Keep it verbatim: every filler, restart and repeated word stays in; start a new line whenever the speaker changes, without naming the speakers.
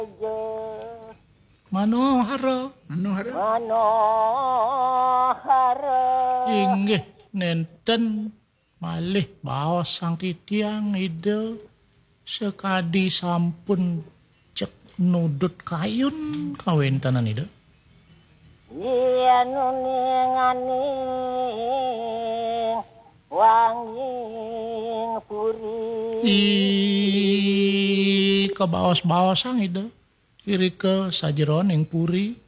Manohara
Manohara
Manohara
inggih nenten malih baos sang titiang ide sekadi sampun cek nudut kayun kawentanan ide
yen ningani wanging puri
i ke baos-baos sang ide kiri ke sajeroning puri